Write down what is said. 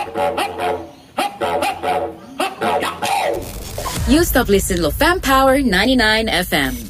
You stop listening to Fam Power 99 FM.